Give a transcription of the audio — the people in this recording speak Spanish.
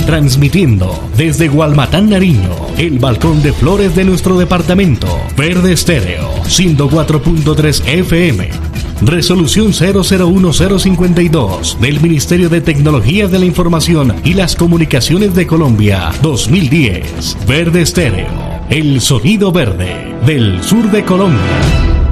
Transmitiendo desde Gualmatán, Nariño, el balcón de flores de nuestro departamento. Verde Estéreo, 104.3 FM. Resolución 001052 del Ministerio de Tecnologías de la Información y las Comunicaciones de Colombia, 2010. Verde Estéreo, el sonido verde del sur de Colombia.